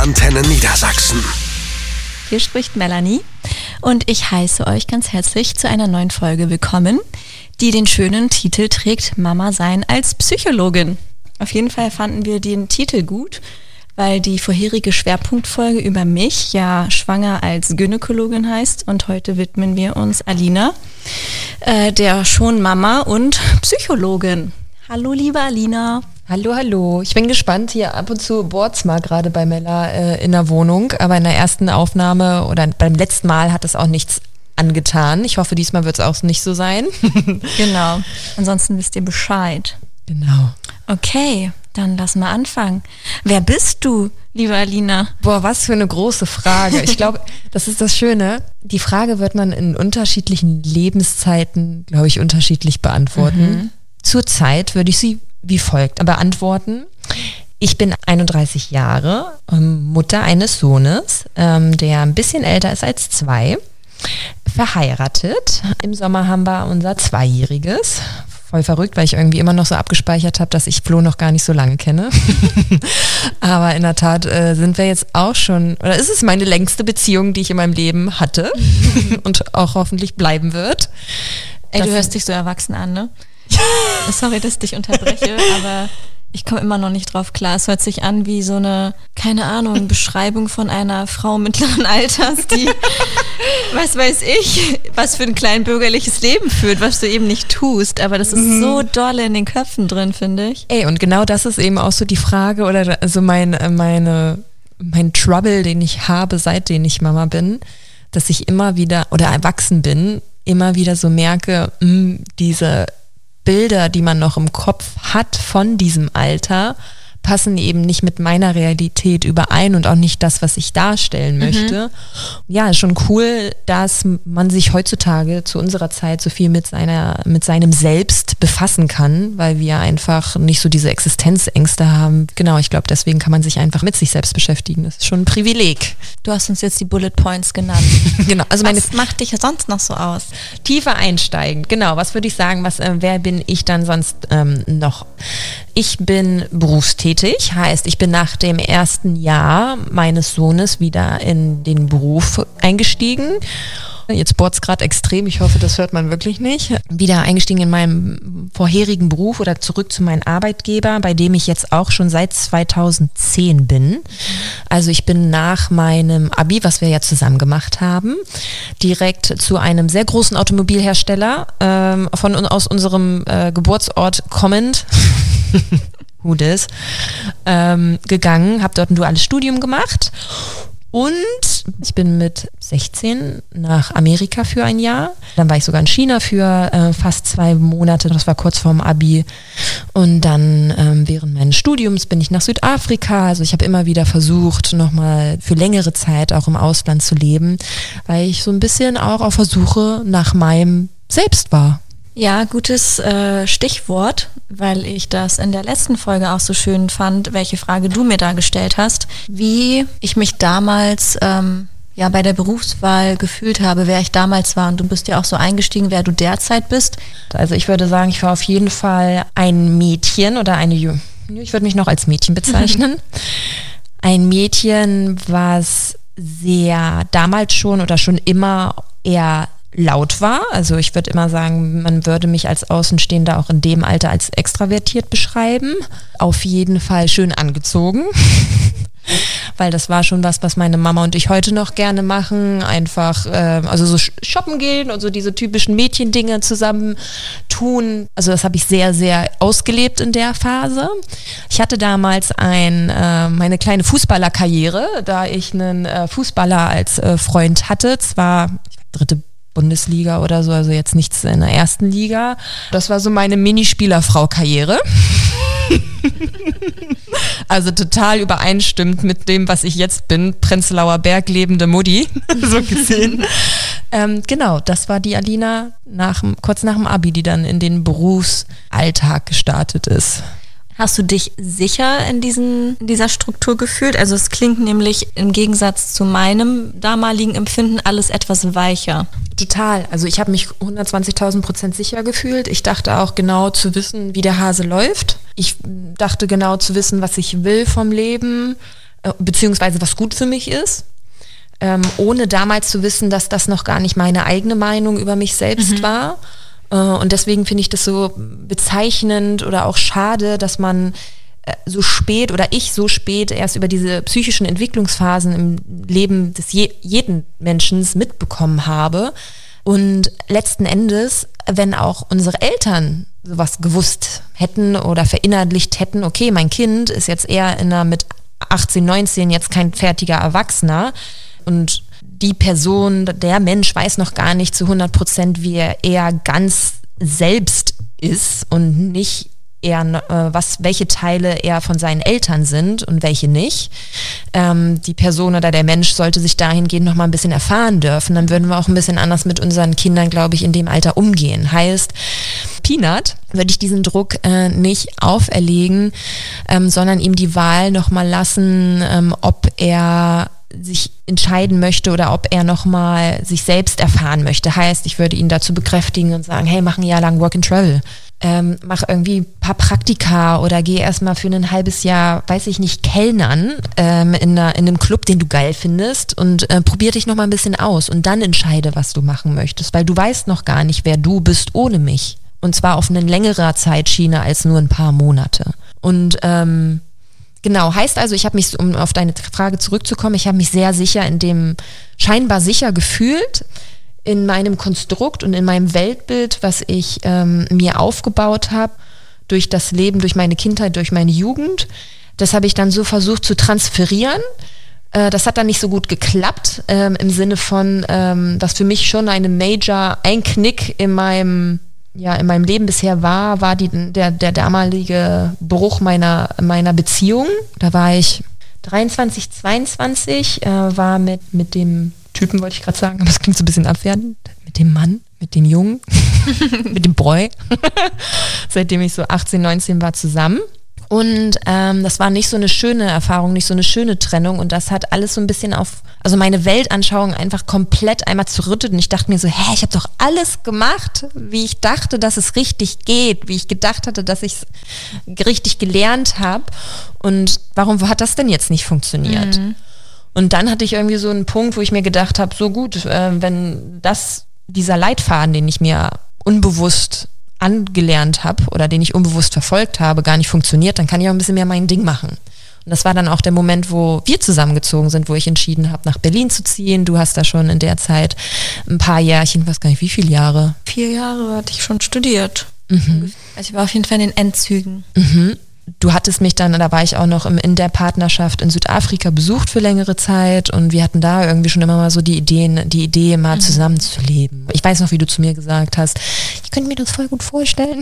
Antenne Niedersachsen. Hier spricht Melanie und ich heiße euch ganz herzlich zu einer neuen Folge willkommen, die den schönen Titel trägt Mama sein als Psychologin. Auf jeden Fall fanden wir den Titel gut, weil die vorherige Schwerpunktfolge über mich ja schwanger als Gynäkologin heißt und heute widmen wir uns Alina, der schon Mama und Psychologin. Hallo liebe Alina. Hallo, hallo. Ich bin gespannt. Hier ab und zu bohrt's mal gerade bei Mella in der Wohnung, aber in der ersten Aufnahme oder beim letzten Mal hat es auch nichts angetan. Ich hoffe, diesmal wird es auch nicht so sein. Genau. Ansonsten wisst ihr Bescheid. Genau. Okay, dann lass mal anfangen. Wer bist du, liebe Alina? Boah, was für eine große Frage. Ich glaube, das ist das Schöne. Die Frage wird man in unterschiedlichen Lebenszeiten, glaube ich, unterschiedlich beantworten. Zurzeit würde ich sie wie folgt beantworten. Ich bin 31 Jahre, Mutter eines Sohnes, der ein bisschen älter ist als 2, verheiratet. Im Sommer haben wir unser 2-jähriges. Voll verrückt, weil ich irgendwie immer noch so abgespeichert habe, dass ich Flo noch gar nicht so lange kenne. Aber in der Tat sind wir jetzt auch schon, oder ist es meine längste Beziehung, die ich in meinem Leben hatte und auch hoffentlich bleiben wird. Ey, du hörst dich so erwachsen an, ne? Sorry, dass ich dich unterbreche, aber ich komme immer noch nicht drauf klar. Es hört sich an wie so eine, keine Ahnung, Beschreibung von einer Frau mittleren Alters, die, was weiß ich, was für ein kleinbürgerliches Leben führt, was du eben nicht tust. Aber das ist so dolle in den Köpfen drin, finde ich. Ey, und genau das ist eben auch so die Frage oder also mein Trouble, den ich habe, seitdem ich Mama bin, dass ich immer wieder, oder erwachsen bin, immer wieder so merke, diese Bilder, die man noch im Kopf hat von diesem Alter, passen eben nicht mit meiner Realität überein und auch nicht das, was ich darstellen möchte. Ja, ist schon cool, dass man sich heutzutage zu unserer Zeit so viel mit seinem Selbst befassen kann, weil wir einfach nicht so diese Existenzängste haben. Genau, ich glaube, deswegen kann man sich einfach mit sich selbst beschäftigen. Das ist schon ein Privileg. Du hast uns jetzt die Bullet Points genannt. Genau, also was macht dich sonst noch so aus? Tiefer einsteigen, genau. Was würde ich sagen, wer bin ich dann sonst noch? Ich bin berufstätig, heißt, ich bin nach dem ersten Jahr meines Sohnes wieder in den Beruf eingestiegen. Jetzt bohrt's gerade extrem, ich hoffe, das hört man wirklich nicht. Wieder eingestiegen in meinem vorherigen Beruf oder zurück zu meinem Arbeitgeber, bei dem ich jetzt auch schon seit 2010 bin. Also ich bin nach meinem Abi, was wir ja zusammen gemacht haben, direkt zu einem sehr großen Automobilhersteller aus unserem Geburtsort kommend. Who dis? Gegangen, habe dort ein duales Studium gemacht und ich bin mit 16 nach Amerika für ein Jahr. Dann war ich sogar in China für fast 2 Monate, das war kurz vorm Abi. Und dann während meines Studiums bin ich nach Südafrika. Also ich habe immer wieder versucht, nochmal für längere Zeit auch im Ausland zu leben, weil ich so ein bisschen auch auf der Suche nach meinem Selbst war. Ja, gutes Stichwort, weil ich das in der letzten Folge auch so schön fand, welche Frage du mir da gestellt hast, wie ich mich damals bei der Berufswahl gefühlt habe, wer ich damals war. Und du bist ja auch so eingestiegen, wer du derzeit bist. Also ich würde sagen, ich war auf jeden Fall ein Mädchen oder ich würde mich noch als Mädchen bezeichnen. Ein Mädchen, was sehr damals schon oder schon immer eher laut war. Also ich würde immer sagen, man würde mich als Außenstehender auch in dem Alter als extravertiert beschreiben. Auf jeden Fall schön angezogen. Weil das war schon was meine Mama und ich heute noch gerne machen. Einfach, also so shoppen gehen und so diese typischen Mädchendinge zusammen tun. Also das habe ich sehr, sehr ausgelebt in der Phase. Ich hatte damals meine kleine Fußballerkarriere, da ich einen Fußballer als Freund hatte. Zwar 3. Bundesliga oder so, also jetzt nichts in der 1. Liga. Das war so meine Minispielerfrau-Karriere. Also total übereinstimmt mit dem, was ich jetzt bin, Prenzlauer Berg lebende Mutti, so gesehen. Genau, das war die Alina kurz nach dem Abi, die dann in den Berufsalltag gestartet ist. Hast du dich sicher in dieser Struktur gefühlt? Also es klingt nämlich im Gegensatz zu meinem damaligen Empfinden alles etwas weicher. Total. Also ich habe mich 120.000% sicher gefühlt. Ich dachte auch genau zu wissen, wie der Hase läuft. Ich dachte genau zu wissen, was ich will vom Leben. beziehungsweise was gut für mich ist, ohne damals zu wissen, dass das noch gar nicht meine eigene Meinung über mich selbst war. Und deswegen finde ich das so bezeichnend oder auch schade, dass man so spät oder ich so spät erst über diese psychischen Entwicklungsphasen im Leben des jeden Menschen mitbekommen habe. Und letzten Endes, wenn auch unsere Eltern sowas gewusst hätten oder verinnerlicht hätten, okay, mein Kind ist jetzt eher mit 18, 19 jetzt kein fertiger Erwachsener und die Person, der Mensch weiß noch gar nicht zu 100%, wie er eher ganz selbst ist und nicht eher, welche Teile eher von seinen Eltern sind und welche nicht. Die Person oder der Mensch sollte sich dahingehend noch mal ein bisschen erfahren dürfen. Dann würden wir auch ein bisschen anders mit unseren Kindern, glaube ich, in dem Alter umgehen. Heißt, Peanut würde ich diesen Druck nicht auferlegen, sondern ihm die Wahl noch mal lassen, ob er sich entscheiden möchte oder ob er nochmal sich selbst erfahren möchte. Heißt, ich würde ihn dazu bekräftigen und sagen, hey, mach ein Jahr lang Work and Travel. Mach irgendwie ein paar Praktika oder geh erstmal für ein halbes Jahr, weiß ich nicht, Kellnern in einem Club, den du geil findest und probier dich nochmal ein bisschen aus und dann entscheide, was du machen möchtest, weil du weißt noch gar nicht, wer du bist ohne mich. Und zwar auf eine längere Zeitschiene als nur ein paar Monate. Und genau, heißt also, ich habe mich, um auf deine Frage zurückzukommen, ich habe mich sehr sicher scheinbar sicher gefühlt in meinem Konstrukt und in meinem Weltbild, was ich mir aufgebaut habe durch das Leben, durch meine Kindheit, durch meine Jugend. Das habe ich dann so versucht zu transferieren. Das hat dann nicht so gut geklappt, im Sinne von, was für mich schon ein Knick in meinem Leben bisher war der damalige Bruch meiner Beziehung. Da war ich 23, 22, war mit dem Typen, wollte ich gerade sagen, aber das klingt so ein bisschen abwertend, mit dem Mann, mit dem Jungen, mit dem Boy, seitdem ich so 18, 19 war, zusammen. Und das war nicht so eine schöne Erfahrung, nicht so eine schöne Trennung und das hat alles so ein bisschen also meine Weltanschauung einfach komplett einmal zerrüttet und ich dachte mir so, ich habe doch alles gemacht, wie ich dachte, dass es richtig geht, wie ich gedacht hatte, dass ich es richtig gelernt habe und warum hat das denn jetzt nicht funktioniert? Und dann hatte ich irgendwie so einen Punkt, wo ich mir gedacht habe, so gut, wenn dieser Leitfaden, den ich mir unbewusst angelernt habe oder den ich unbewusst verfolgt habe, gar nicht funktioniert, dann kann ich auch ein bisschen mehr mein Ding machen. Und das war dann auch der Moment, wo wir zusammengezogen sind, wo ich entschieden habe, nach Berlin zu ziehen. Du hast da schon in der Zeit ein paar Jährchen, ich weiß gar nicht, wie viele Jahre? 4 Jahre hatte ich schon studiert. Also ich war auf jeden Fall in den Endzügen. Du hattest mich dann, da war ich auch noch in der Partnerschaft in Südafrika besucht für längere Zeit und wir hatten da irgendwie schon immer mal so die Idee mal zusammenzuleben. Ich weiß noch, wie du zu mir gesagt hast, ich könnte mir das voll gut vorstellen,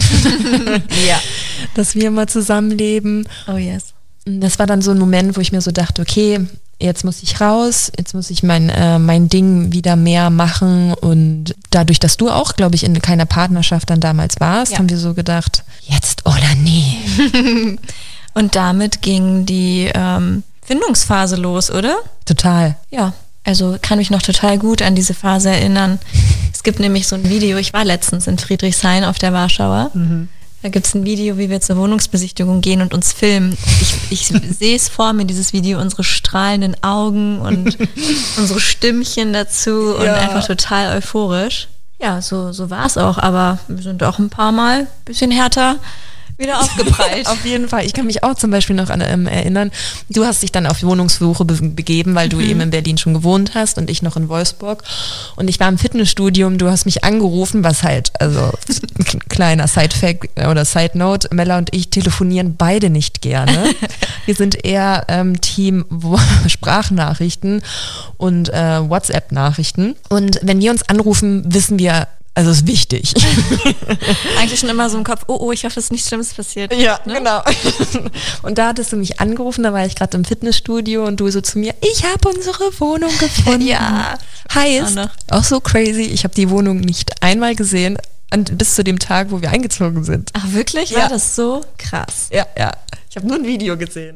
dass wir mal zusammenleben. Oh yes. Das war dann so ein Moment, wo ich mir so dachte, okay, jetzt muss ich raus, jetzt muss ich mein Ding wieder mehr machen und dadurch, dass du auch, glaube ich, in keiner Partnerschaft dann damals warst, haben wir so gedacht, jetzt oder nie. Und damit ging die Findungsphase los, oder? Total. Ja, also kann mich noch total gut an diese Phase erinnern. Es gibt nämlich so ein Video, ich war letztens in Friedrichshain auf der Warschauer. Da gibt es ein Video, wie wir zur Wohnungsbesichtigung gehen und uns filmen. Ich sehe es vor mir, dieses Video, unsere strahlenden Augen und unsere Stimmchen dazu und einfach total euphorisch. Ja, so war es auch, aber wir sind auch ein paar Mal ein bisschen härter wieder aufgeprallt. Auf jeden Fall. Ich kann mich auch zum Beispiel noch an erinnern, du hast dich dann auf Wohnungssuche begeben, weil du eben in Berlin schon gewohnt hast und ich noch in Wolfsburg. Und ich war im Fitnessstudium, du hast mich angerufen, was halt, also kleiner Side-Fact oder Side-Note, Mella und ich telefonieren beide nicht gerne. Wir sind eher Team Sprachnachrichten und WhatsApp-Nachrichten. Und wenn wir uns anrufen, wissen wir, also ist wichtig. Eigentlich schon immer so im Kopf, oh, ich hoffe, es ist nichts Schlimmes passiert. Ja, ne? Genau. Und da hattest du mich angerufen, da war ich gerade im Fitnessstudio und du so zu mir, ich habe unsere Wohnung gefunden. Ja. Heißt, auch so crazy, ich habe die Wohnung nicht einmal gesehen, bis zu dem Tag, wo wir eingezogen sind. Ach wirklich? War das so krass? Ja. Ich habe nur ein Video gesehen.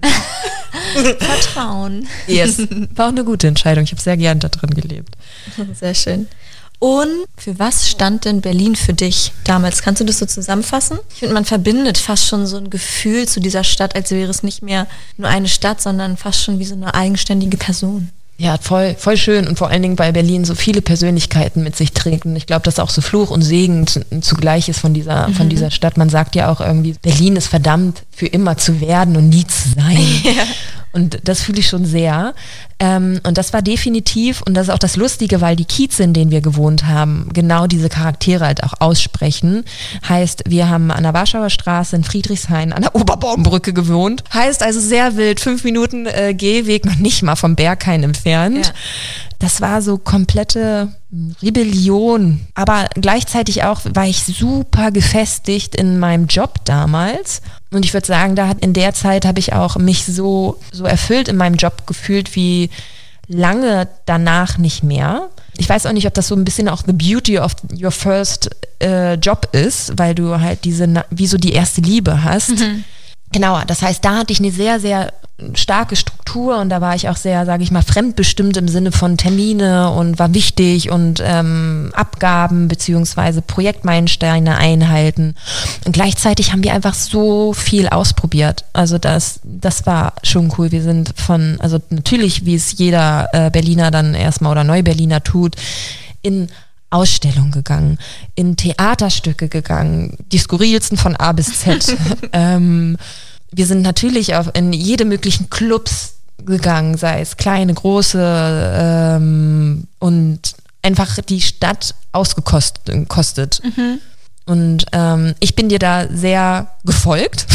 Vertrauen. Yes. War auch eine gute Entscheidung. Ich habe sehr gern da drin gelebt. Sehr schön. Und für was stand denn Berlin für dich damals? Kannst du das so zusammenfassen? Ich finde, man verbindet fast schon so ein Gefühl zu dieser Stadt, als wäre es nicht mehr nur eine Stadt, sondern fast schon wie so eine eigenständige Person. Ja, voll schön und vor allen Dingen, weil Berlin so viele Persönlichkeiten mit sich trägt und ich glaube, dass auch so Fluch und Segen zugleich ist von dieser Stadt. Man sagt ja auch irgendwie, Berlin ist verdammt für immer zu werden und nie zu sein. Ja. Und das fühle ich schon sehr. Und das war definitiv, und das ist auch das Lustige, weil die Kieze, in denen wir gewohnt haben, genau diese Charaktere halt auch aussprechen. Heißt, wir haben an der Warschauer Straße in Friedrichshain an der Oberbaumbrücke gewohnt. Heißt also sehr wild, 5 Minuten Gehweg, noch nicht mal vom Berghain entfernt. Ja. Das war so komplette Rebellion. Aber gleichzeitig auch war ich super gefestigt in meinem Job damals. Und ich würde sagen, in der Zeit habe ich auch mich so erfüllt in meinem Job gefühlt wie lange danach nicht mehr. Ich weiß auch nicht, ob das so ein bisschen auch the beauty of your first Job ist, weil du halt wie so die erste Liebe hast. Mhm. Genau, das heißt, da hatte ich eine sehr, sehr starke Struktur und da war ich auch sehr, sage ich mal, fremdbestimmt im Sinne von Termine und war wichtig und Abgaben beziehungsweise Projektmeilensteine einhalten. Und gleichzeitig haben wir einfach so viel ausprobiert. Also das war schon cool. Wir sind also natürlich, wie es jeder Berliner dann erstmal oder Neu-Berliner tut, in Ausstellungen gegangen, in Theaterstücke gegangen, die skurrilsten von A bis Z. Wir sind natürlich in jede möglichen Clubs gegangen, sei es kleine, große und einfach die Stadt ausgekostet. Mhm. Und ich bin dir da sehr gefolgt.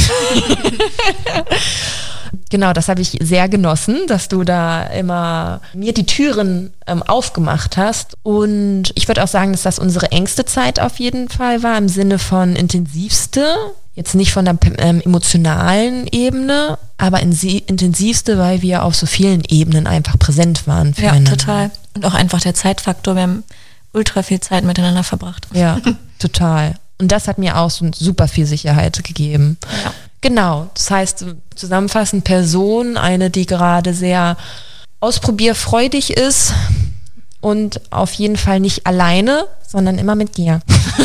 Genau, das habe ich sehr genossen, dass du da immer mir die Türen aufgemacht hast. Und ich würde auch sagen, dass das unsere engste Zeit auf jeden Fall war, im Sinne von intensivste. Jetzt nicht von der emotionalen Ebene, aber intensivste, weil wir auf so vielen Ebenen einfach präsent waren füreinander. Ja, total. Und auch einfach der Zeitfaktor. Wir haben ultra viel Zeit miteinander verbracht. Ja, total. Und das hat mir auch so super viel Sicherheit gegeben. Ja. Genau, das heißt zusammenfassend Person, eine, die gerade sehr ausprobierfreudig ist und auf jeden Fall nicht alleine, sondern immer mit dir.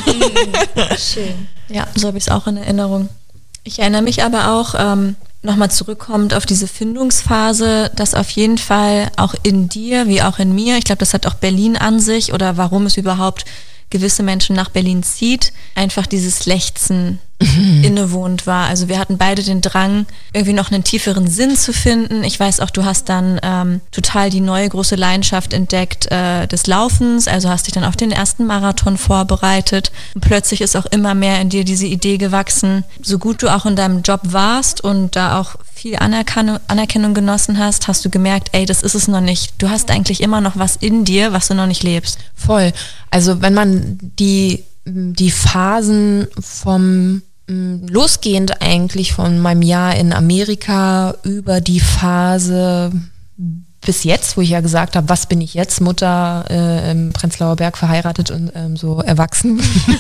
Schön. Ja, so habe ich es auch in Erinnerung. Ich erinnere mich aber auch, nochmal zurückkommt auf diese Findungsphase, dass auf jeden Fall auch in dir, wie auch in mir, ich glaube, das hat auch Berlin an sich oder warum es überhaupt gewisse Menschen nach Berlin zieht, einfach dieses Lechzen innewohnt war. Also wir hatten beide den Drang, irgendwie noch einen tieferen Sinn zu finden. Ich weiß auch, du hast dann total die neue große Leidenschaft entdeckt des Laufens, also hast dich dann auf den ersten Marathon vorbereitet und plötzlich ist auch immer mehr in dir diese Idee gewachsen, so gut du auch in deinem Job warst und da auch viel Anerkennung genossen hast, hast du gemerkt, ey, das ist es noch nicht. Du hast eigentlich immer noch was in dir, was du noch nicht lebst. Voll. Also wenn man die Phasen vom losgehend eigentlich von meinem Jahr in Amerika über die Phase bis jetzt, wo ich ja gesagt habe, was bin ich jetzt, Mutter im Prenzlauer Berg verheiratet und so erwachsen,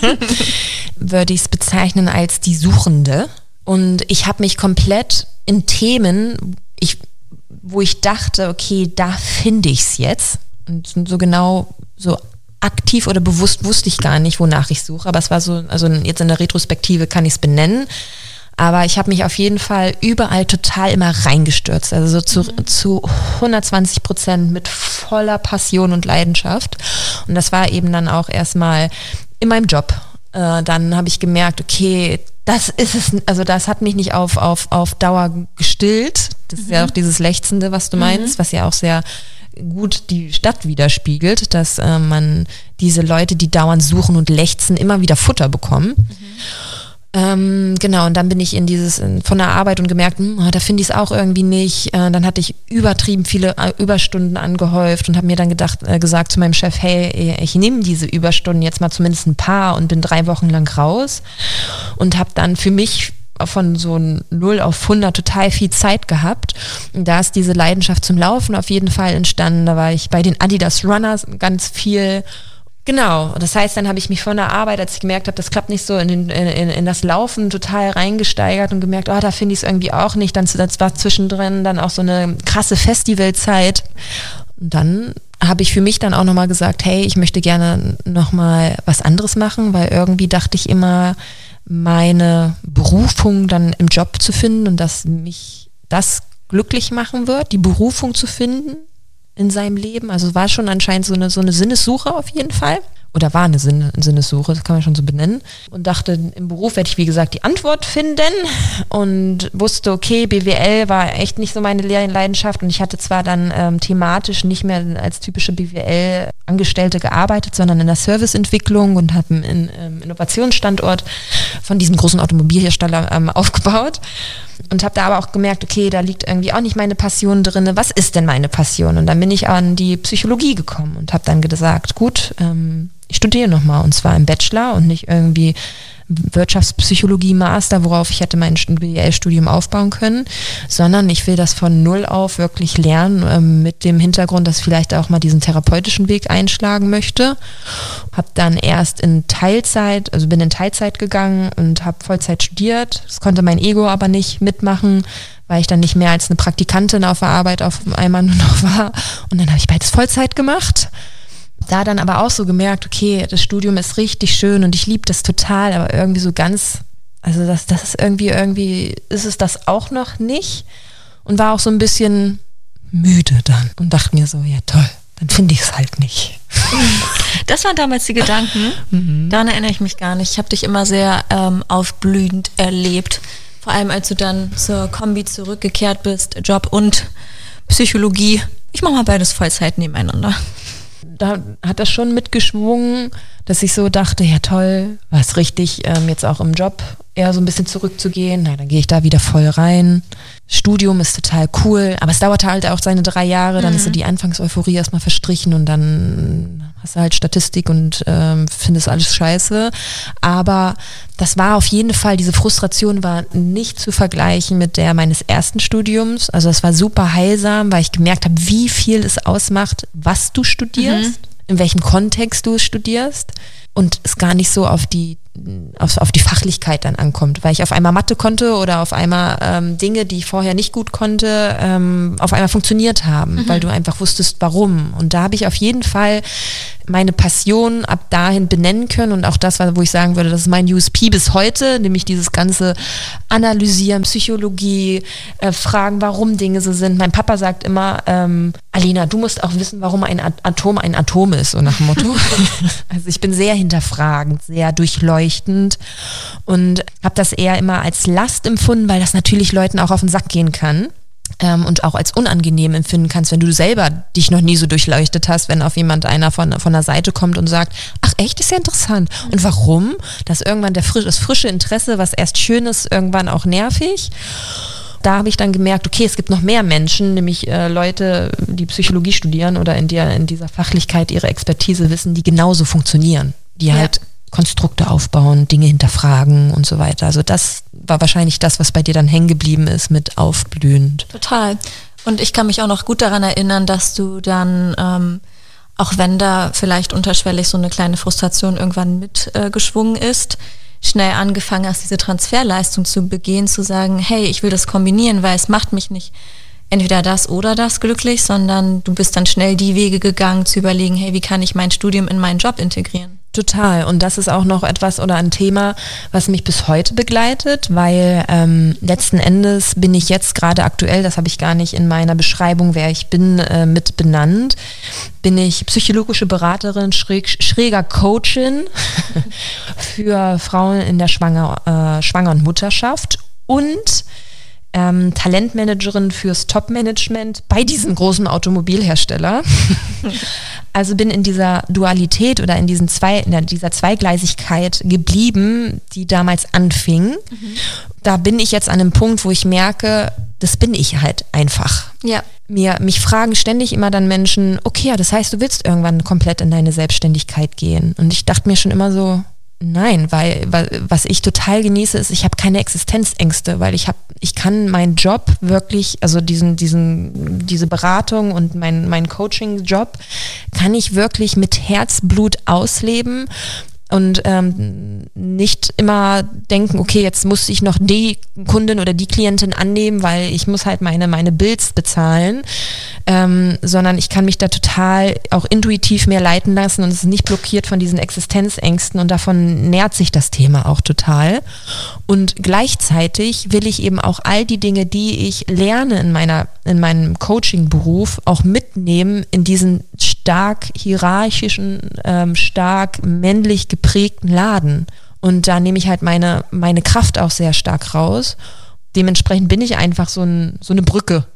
würde ich es bezeichnen als die Suchende. Und ich habe mich komplett in Themen, wo ich dachte, okay, da finde ich es jetzt. Und so genau, so aktiv oder bewusst wusste ich gar nicht, wonach ich suche. Aber es war so, also jetzt in der Retrospektive kann ich es benennen. Aber ich habe mich auf jeden Fall überall total immer reingestürzt. Also so zu 120% mit voller Passion und Leidenschaft. Und das war eben dann auch erstmal in meinem Job. Dann habe ich gemerkt, okay, das ist es, also das hat mich nicht auf Dauer gestillt. Das ist ja auch dieses Lechzende, was du meinst, was ja auch sehr gut die Stadt widerspiegelt, dass man diese Leute, die dauernd suchen und lechzen, immer wieder Futter bekommen. Genau, und dann bin ich von der Arbeit und gemerkt, da finde ich es auch irgendwie nicht. Dann hatte ich übertrieben viele Überstunden angehäuft und habe mir dann gesagt zu meinem Chef, hey, ich nehme diese Überstunden jetzt mal zumindest ein paar und bin 3 Wochen lang raus und habe dann für mich von so 0 auf 100 total viel Zeit gehabt. Und da ist diese Leidenschaft zum Laufen auf jeden Fall entstanden. Da war ich bei den Adidas Runners ganz viel. Genau, das heißt, dann habe ich mich von der Arbeit, als ich gemerkt habe, das klappt nicht so, in das Laufen total reingesteigert und gemerkt, da finde ich es irgendwie auch nicht. Das war zwischendrin dann auch so eine krasse Festivalzeit. Und dann habe ich für mich dann auch nochmal gesagt, hey, ich möchte gerne nochmal was anderes machen, weil irgendwie dachte ich immer, meine Berufung dann im Job zu finden und dass mich das glücklich machen wird, die Berufung zu finden in seinem Leben. Also war schon anscheinend so eine Sinnessuche auf jeden Fall. Oder war eine Sinnessuche, das kann man schon so benennen. Und dachte, im Beruf werde ich, wie gesagt, die Antwort finden. Und wusste, okay, BWL war echt nicht so meine Leidenschaft. Und ich hatte zwar dann thematisch nicht mehr als typische BWL-Angestellte gearbeitet, sondern in der Serviceentwicklung und habe einen Innovationsstandort von diesem großen Automobilhersteller aufgebaut. Und habe da aber auch gemerkt, okay, da liegt irgendwie auch nicht meine Passion drin. Was ist denn meine Passion? Und dann bin ich an die Psychologie gekommen und habe dann gesagt, gut, ich studiere nochmal und zwar im Bachelor und nicht irgendwie Wirtschaftspsychologie-Master, worauf ich hätte mein BWL-Studium aufbauen können, sondern ich will das von null auf wirklich lernen, mit dem Hintergrund, dass ich vielleicht auch mal diesen therapeutischen Weg einschlagen möchte. Habe dann erst bin in Teilzeit gegangen und habe Vollzeit studiert. Das konnte mein Ego aber nicht mitmachen, weil ich dann nicht mehr als eine Praktikantin auf der Arbeit auf einmal nur noch war. Und dann habe ich beides Vollzeit gemacht. Da dann aber auch so gemerkt, okay, das Studium ist richtig schön und ich liebe das total, aber irgendwie so ganz, also das ist irgendwie ist es das auch noch nicht und war auch so ein bisschen müde dann und dachte mir so, ja toll, dann finde ich es halt nicht. Das waren damals die Gedanken, daran erinnere ich mich gar nicht. Ich habe dich immer sehr aufblühend erlebt, vor allem als du dann zur Kombi zurückgekehrt bist, Job und Psychologie. Ich mache mal beides Vollzeit nebeneinander. Da hat das schon mitgeschwungen, dass ich so dachte, ja toll, war es richtig, jetzt auch im Job eher so ein bisschen zurückzugehen. Na, dann gehe ich da wieder voll rein. Studium ist total cool, aber es dauerte halt auch seine 3 Jahre, dann ist so die Anfangseuphorie erstmal verstrichen und dann hast du halt Statistik und findest alles scheiße. Aber das war auf jeden Fall, diese Frustration war nicht zu vergleichen mit der meines ersten Studiums. Also es war super heilsam, weil ich gemerkt habe, wie viel es ausmacht, was du studierst, in welchem Kontext du es studierst und es gar nicht so auf die Fachlichkeit dann ankommt, weil ich auf einmal Mathe konnte oder auf einmal Dinge, die ich vorher nicht gut konnte, auf einmal funktioniert haben, weil du einfach wusstest, warum. Und da habe ich auf jeden Fall meine Passion ab dahin benennen können und auch das, wo ich sagen würde, das ist mein USP bis heute, nämlich dieses ganze Analysieren, Psychologie, Fragen, warum Dinge so sind. Mein Papa sagt immer, Alina, du musst auch wissen, warum ein Atom ist, so nach dem Motto. Also ich bin sehr hinterfragend, sehr durchleuchtend und habe das eher immer als Last empfunden, weil das natürlich Leuten auch auf den Sack gehen kann. Und auch als unangenehm empfinden kannst, wenn du selber dich noch nie so durchleuchtet hast, wenn auf einer von der Seite kommt und sagt, ach echt, ist ja interessant. Und warum? Dass irgendwann das frische Interesse, was erst schön ist, irgendwann auch nervig. Da habe ich dann gemerkt, okay, es gibt noch mehr Menschen, nämlich Leute, die Psychologie studieren oder in dieser Fachlichkeit ihre Expertise wissen, die genauso funktionieren, die halt Konstrukte aufbauen, Dinge hinterfragen und so weiter. Also das war wahrscheinlich das, was bei dir dann hängen geblieben ist mit aufblühend. Total. Und ich kann mich auch noch gut daran erinnern, dass du dann, auch wenn da vielleicht unterschwellig so eine kleine Frustration irgendwann mitgeschwungen ist, schnell angefangen hast, diese Transferleistung zu begehen, zu sagen, hey, ich will das kombinieren, weil es macht mich nicht entweder das oder das glücklich, sondern du bist dann schnell die Wege gegangen, zu überlegen, hey, wie kann ich mein Studium in meinen Job integrieren? Total. Und das ist auch noch etwas oder ein Thema, was mich bis heute begleitet, weil letzten Endes bin ich jetzt gerade aktuell, das habe ich gar nicht in meiner Beschreibung, wer ich bin, mit benannt, bin ich psychologische Beraterin, schräger Coachin für Frauen in der Schwanger- und Mutterschaft und Talentmanagerin fürs Top-Management bei diesem großen Automobilhersteller. Also bin in dieser Dualität oder in dieser Zweigleisigkeit geblieben, die damals anfing. Da bin ich jetzt an einem Punkt, wo ich merke, das bin ich halt einfach. Ja. Mich fragen ständig immer dann Menschen, okay, das heißt, du willst irgendwann komplett in deine Selbstständigkeit gehen. Und ich dachte mir schon immer so, nein, weil was ich total genieße, ist, ich habe keine Existenzängste, weil ich kann meinen Job wirklich, also diese Beratung und mein Coaching-Job kann ich wirklich mit Herzblut ausleben und nicht immer denken, okay, jetzt muss ich noch die Kundin oder die Klientin annehmen, weil ich muss halt meine Bills bezahlen, sondern ich kann mich da total auch intuitiv mehr leiten lassen und es ist nicht blockiert von diesen Existenzängsten und davon nährt sich das Thema auch total. Und gleichzeitig will ich eben auch all die Dinge, die ich lerne in meinem Coaching-Beruf auch mitnehmen in diesen stark hierarchischen, stark männlich geprägten Laden. Und da nehme ich halt meine Kraft auch sehr stark raus. Dementsprechend bin ich einfach so eine Brücke.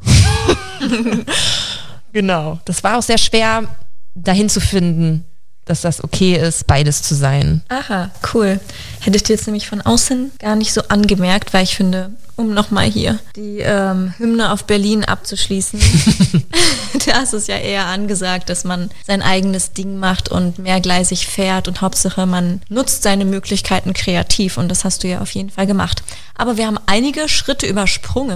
Genau. Das war auch sehr schwer, dahin zu finden, dass das okay ist, beides zu sein. Aha, cool. Hätte ich dir jetzt nämlich von außen gar nicht so angemerkt, weil ich finde, um nochmal hier die Hymne auf Berlin abzuschließen, da ist es ja eher angesagt, dass man sein eigenes Ding macht und mehrgleisig fährt und Hauptsache man nutzt seine Möglichkeiten kreativ und das hast du ja auf jeden Fall gemacht. Aber wir haben einige Schritte übersprungen.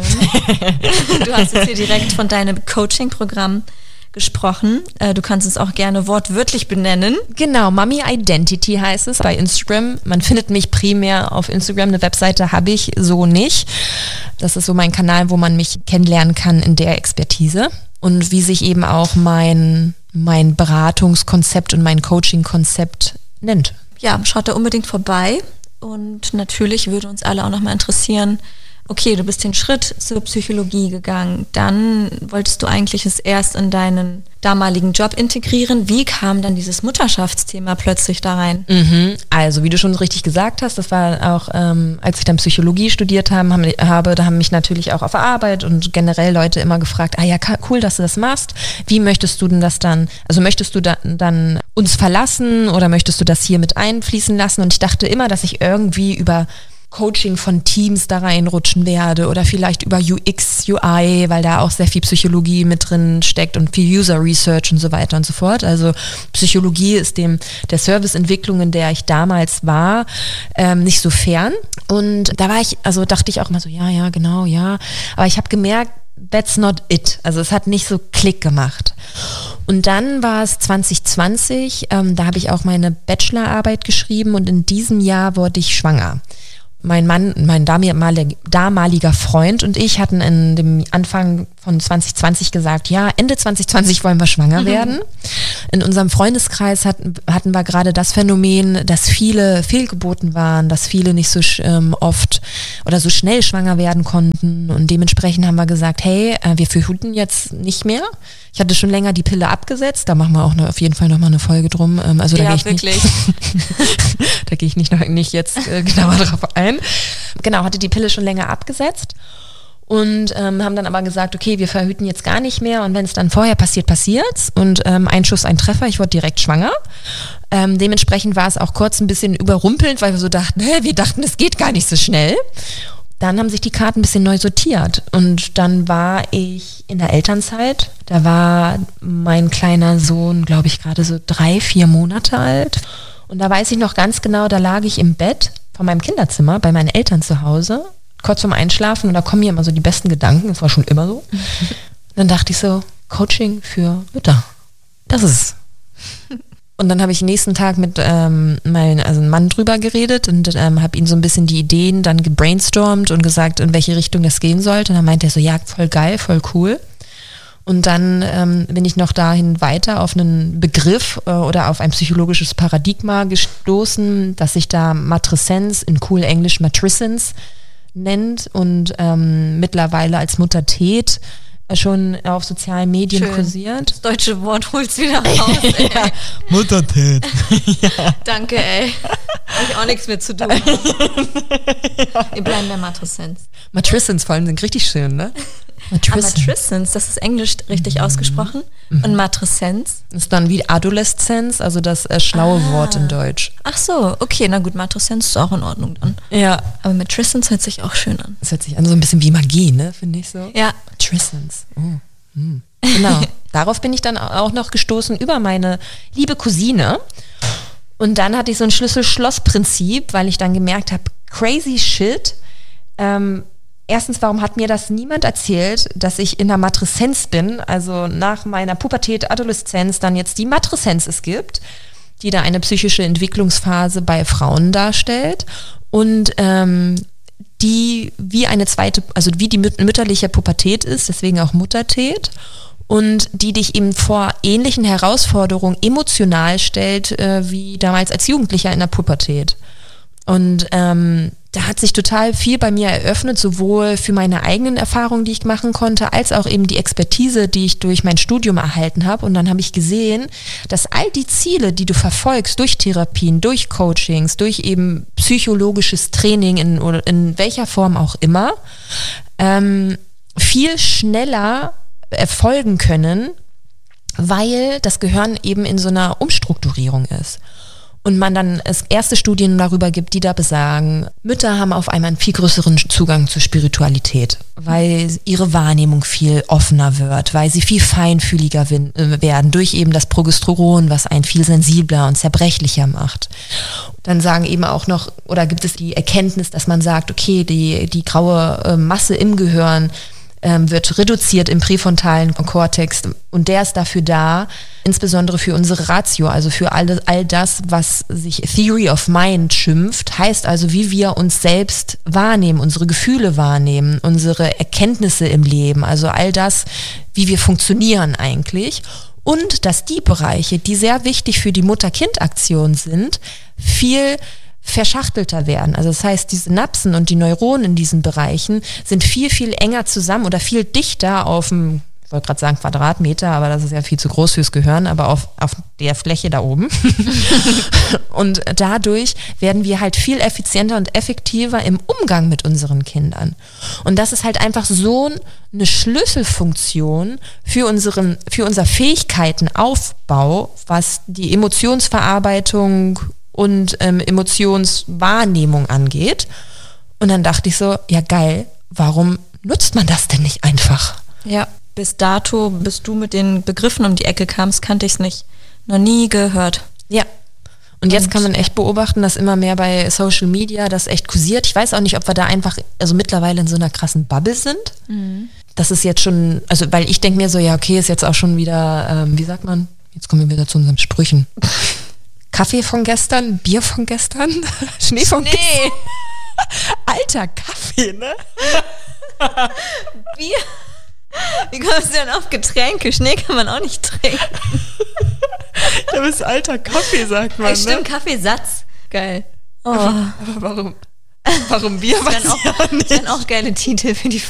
Du hast jetzt hier direkt von deinem Coaching-Programm gesprochen. Du kannst es auch gerne wortwörtlich benennen. Genau, Mommy Identity heißt es bei Instagram. Man findet mich primär auf Instagram. Eine Webseite habe ich so nicht. Das ist so mein Kanal, wo man mich kennenlernen kann in der Expertise. Und wie sich eben auch mein Beratungskonzept und mein Coaching-Konzept nennt. Ja, schaut da unbedingt vorbei. Und natürlich würde uns alle auch nochmal interessieren, okay, du bist den Schritt zur Psychologie gegangen, dann wolltest du eigentlich es erst in deinen damaligen Job integrieren. Wie kam dann dieses Mutterschaftsthema plötzlich da rein? Also, wie du schon richtig gesagt hast, das war auch, als ich dann Psychologie studiert da haben mich natürlich auch auf der Arbeit und generell Leute immer gefragt, ja, cool, dass du das machst. Wie möchtest du denn das dann, also möchtest du dann uns verlassen oder möchtest du das hier mit einfließen lassen? Und ich dachte immer, dass ich irgendwie über Coaching von Teams da reinrutschen werde oder vielleicht über UX, UI, weil da auch sehr viel Psychologie mit drin steckt und viel User Research und so weiter und so fort. Also Psychologie ist der Serviceentwicklung, in der ich damals war, nicht so fern. Und da dachte ich auch mal so, ja, genau, ja. Aber ich habe gemerkt, that's not it. Also es hat nicht so Klick gemacht. Und dann war es 2020, da habe ich auch meine Bachelorarbeit geschrieben und in diesem Jahr wurde ich schwanger. Mein Mann, mein damaliger Freund und ich hatten in dem Anfang von 2020 gesagt, ja, Ende 2020 wollen wir schwanger werden. In unserem Freundeskreis hatten wir gerade das Phänomen, dass viele fehlgeboten waren, dass viele nicht so oft oder so schnell schwanger werden konnten und dementsprechend haben wir gesagt, hey, wir verhüten jetzt nicht mehr. Ich hatte schon länger die Pille abgesetzt, da machen wir auch auf jeden Fall nochmal eine Folge drum. Also da ja, gehe ich wirklich. Da gehe ich nicht jetzt genauer drauf ein. Genau, hatte die Pille schon länger abgesetzt und haben dann aber gesagt, okay, wir verhüten jetzt gar nicht mehr und wenn es dann vorher passiert, passiert's und ein Schuss, ein Treffer, ich wurde direkt schwanger. Dementsprechend war es auch kurz ein bisschen überrumpelnd, weil wir so dachten, wir dachten, es geht gar nicht so schnell. Dann haben sich die Karten ein bisschen neu sortiert und dann war ich in der Elternzeit. Da war mein kleiner Sohn, glaube ich, gerade so 3-4 Monate alt. Und da weiß ich noch ganz genau, da lag ich im Bett von meinem Kinderzimmer bei meinen Eltern zu Hause, kurz vorm Einschlafen und da kommen mir immer so die besten Gedanken, das war schon immer so. Dann dachte ich so, Coaching für Mütter, das ist es. Und dann habe ich nächsten Tag mit einem Mann drüber geredet und habe ihm so ein bisschen die Ideen dann gebrainstormt und gesagt, in welche Richtung das gehen sollte. Und dann meinte er so, ja, voll geil, voll cool. Und dann bin ich noch dahin weiter auf einen Begriff oder auf ein psychologisches Paradigma gestoßen, das sich da Matreszenz, in cool Englisch Matrescence nennt und mittlerweile als Muttertät schon auf sozialen Medien kursiert. Das deutsche Wort holt's wieder raus, ey. Ja, Muttertät. Ja. Danke, ey. Habe ich auch nichts mehr zu tun. Ja. Wir bleiben bei Matreszenz. Matrescence vor allem sind richtig schön, ne? Matrescence, das ist Englisch richtig ausgesprochen. Und Matreszenz? Ist dann wie Adoleszenz, also das schlaue Wort in Deutsch. Ach so, okay, na gut, Matreszenz ist auch in Ordnung dann. Ja. Aber Matrescence hört sich auch schön an. Das hört sich an so ein bisschen wie Magie, ne, finde ich so. Ja. Matrescence. Genau. Darauf bin ich dann auch noch gestoßen über meine liebe Cousine. Und dann hatte ich so ein Schlüssel-Schloss-Prinzip, weil ich dann gemerkt habe, crazy shit. Erstens, warum hat mir das niemand erzählt, dass ich in der Matreszenz bin, also nach meiner Pubertät, Adoleszenz, dann jetzt die Matreszenz es gibt. die da eine psychische Entwicklungsphase bei Frauen darstellt und die wie eine zweite, also wie die mütterliche Pubertät ist, deswegen auch Muttertät, und die dich eben vor ähnlichen Herausforderungen emotional stellt, wie damals als Jugendlicher in der Pubertät. Und da hat sich total viel bei mir eröffnet, sowohl für meine eigenen Erfahrungen, die ich machen konnte, als auch eben die Expertise, die ich durch mein Studium erhalten habe. Und dann habe ich gesehen, dass all die Ziele, die du verfolgst, durch Therapien, durch Coachings, durch eben psychologisches Training in welcher Form auch immer, viel schneller erfolgen können, weil das Gehirn eben in so einer Umstrukturierung ist. Und man dann es erste Studien darüber gibt, die da besagen, Mütter haben auf einmal einen viel größeren Zugang zur Spiritualität, weil ihre Wahrnehmung viel offener wird, weil sie viel feinfühliger werden durch eben das Progesteron, was einen viel sensibler und zerbrechlicher macht. Dann sagen eben auch noch, oder gibt es die Erkenntnis, dass man sagt, okay, die graue Masse im Gehirn wird reduziert im präfrontalen Kortex und der ist dafür da, insbesondere für unsere Ratio, also für all das, was sich Theory of Mind schimpft, heißt also, wie wir uns selbst wahrnehmen, unsere Gefühle wahrnehmen, unsere Erkenntnisse im Leben, also all das, wie wir funktionieren eigentlich. Und dass die Bereiche, die sehr wichtig für die Mutter-Kind-Aktion sind, viel verschachtelter werden. Also das heißt, die Synapsen und die Neuronen in diesen Bereichen sind viel, viel enger zusammen oder viel dichter auf dem, ich wollte gerade sagen Quadratmeter, aber das ist ja viel zu groß fürs Gehirn, aber auf der Fläche da oben. Und dadurch werden wir halt viel effizienter und effektiver im Umgang mit unseren Kindern. Und das ist halt einfach so eine Schlüsselfunktion für unser Fähigkeitenaufbau, was die Emotionsverarbeitung und Emotionswahrnehmung angeht. Und dann dachte ich so, ja geil, warum nutzt man das denn nicht einfach? Ja, bis dato, bis du mit den Begriffen um die Ecke kamst, kannte ich es nicht. Noch nie gehört. Ja. Und jetzt kann man echt beobachten, dass immer mehr bei Social Media das echt kursiert. Ich weiß auch nicht, ob wir da einfach, also mittlerweile in so einer krassen Bubble sind. Mhm. Das ist jetzt schon, also weil ich denke mir so, ja okay, ist jetzt auch schon wieder, wie sagt man? Jetzt kommen wir wieder zu unseren Sprüchen. Kaffee von gestern, Bier von gestern, Schnee von gestern. Alter, Kaffee, ne? Bier? Wie kommst du denn auf Getränke? Schnee kann man auch nicht trinken. Das ist alter Kaffee, sagt man, stimmt, ne? Kaffeesatz. Geil. Oh. Aber warum Bier? Das wären auch geile Titel für die